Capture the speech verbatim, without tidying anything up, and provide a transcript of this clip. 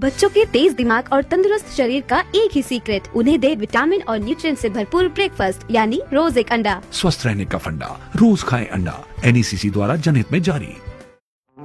बच्चों के तेज दिमाग और तंदुरुस्त शरीर का एक ही सीक्रेट, उन्हें दे विटामिन और न्यूट्रिएंट से भरपूर ब्रेकफास्ट यानी रोज एक अंडा। स्वस्थ रहने का फंडा, रोज खाएं अंडा। एन ई सी सी द्वारा जनहित में जारी।